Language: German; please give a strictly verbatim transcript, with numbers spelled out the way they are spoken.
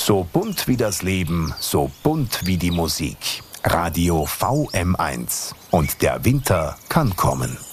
So bunt wie das Leben, so bunt wie die Musik. Radio V M eins. Und der Winter kann kommen.